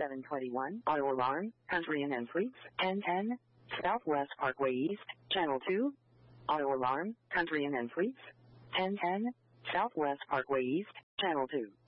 721, Auto Alarm, Country Inn and Suites, N10, Southwest Parkway East, Channel 2. Auto Alarm, Country Inn and Suites, N10, Southwest Parkway East, Channel 2.